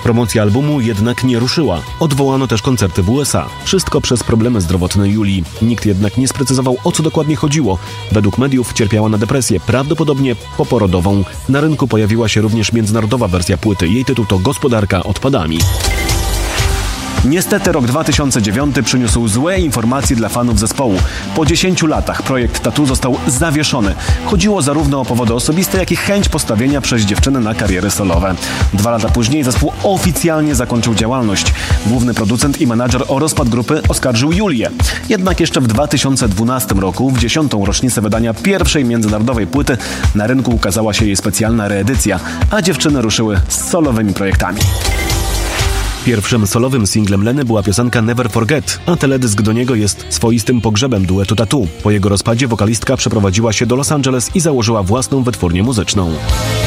Promocja albumu jednak nie ruszyła. Odwołano też koncerty w USA. Wszystko przez problemy zdrowotne Julii. Nikt jednak nie sprecyzował, o co dokładnie chodziło. Według mediów cierpiała na depresję, prawdopodobnie poporodową. Na rynku pojawiła się również międzynarodowa wersja płyty. Jej tytuł to Gospodarka odpadami. Niestety rok 2009 przyniósł złe informacje dla fanów zespołu. Po 10 latach projekt Tattoo został zawieszony. Chodziło zarówno o powody osobiste, jak i chęć postawienia przez dziewczyny na kariery solowe. 2 lata później zespół oficjalnie zakończył działalność. Główny producent i menadżer o rozpad grupy oskarżył Julię. Jednak jeszcze w 2012 roku, w 10. rocznicę wydania pierwszej międzynarodowej płyty, na rynku ukazała się jej specjalna reedycja, a dziewczyny ruszyły z solowymi projektami. Pierwszym solowym singlem Leny była piosenka Never Forget, a teledysk do niego jest swoistym pogrzebem duetu Tattoo. Po jego rozpadzie wokalistka przeprowadziła się do Los Angeles i założyła własną wytwórnię muzyczną.